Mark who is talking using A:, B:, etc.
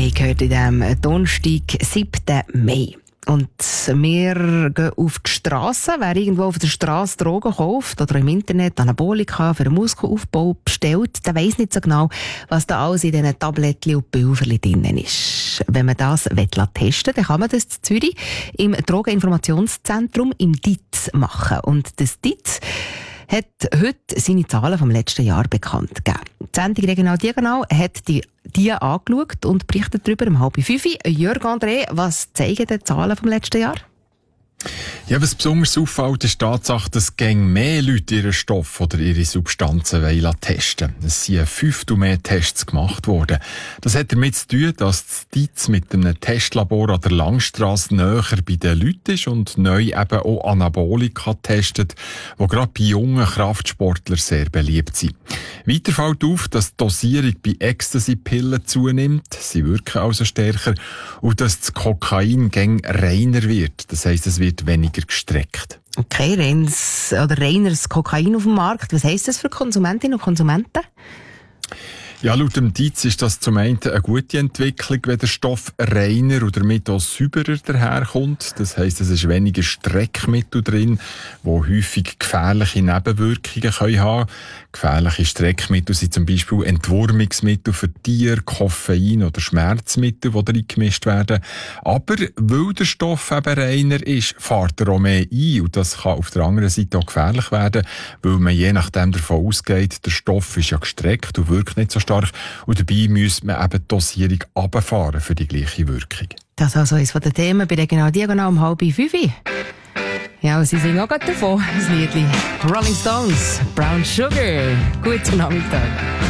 A: haben gehört in diesem Donnerstag, 7. Mai. Und wir gehen auf die Strasse. Wer irgendwo auf der Strasse Drogen kauft oder im Internet Anabolika für einen Muskelaufbau bestellt, der weiss nicht so genau, was da alles in diesen Tablettchen und Pülverchen drin ist. Wenn man das testen will, dann kann man das in Zürich im Drogeninformationszentrum im DITZ machen. Und das DITZ hat heute seine Zahlen vom letzten Jahr bekannt gegeben. Die Sendung «Regional Diagonal» hat die angeschaut und berichtet darüber um 4:30. Jörg André, was zeigen die Zahlen vom letzten Jahr?
B: Ja, was besonders auffällt, ist die Tatsache, dass mehr Leute ihren Stoff oder ihre Substanzen testen wollen. Es sind 5 mehr Tests gemacht worden. Das hat damit zu tun, dass das DITZ mit einem Testlabor an der Langstrasse näher bei den Leuten ist und neu eben auch Anabolika testet, die gerade bei jungen Kraftsportlern sehr beliebt sind. Weiter fällt auf, dass die Dosierung bei Ecstasy-Pillen zunimmt. Sie wirken also stärker. Und dass das Kokain reiner wird. Das heisst, es wird weniger gestreckt.
A: Okay, reineres Kokain auf dem Markt. Was heisst das für Konsumentinnen und Konsumenten?
B: Ja, laut dem DITZ ist das zum einen eine gute Entwicklung, wenn der Stoff reiner und damit auch sauberer daherkommt. Das heisst, es ist weniger Streckmittel drin, die häufig gefährliche Nebenwirkungen haben können. Gefährliche Streckmittel sind zum Beispiel Entwurmungsmittel für Tiere, Koffein oder Schmerzmittel, die drin gemischt werden. Aber weil der Stoff eben reiner ist, fährt er auch mehr ein. Und das kann auf der anderen Seite auch gefährlich werden, weil man je nachdem davon ausgeht, der Stoff ist ja gestreckt und wirkt nicht so stark. Und dabei müsste man eben die Dosierung runterfahren für die gleiche Wirkung.
A: Das ist also eines der Themen bei «Regional Diagonal» um 4:30. Ja, und sie singen auch gerade davon, das Liedli. Rolling Stones, Brown Sugar. Guten Nachmittag.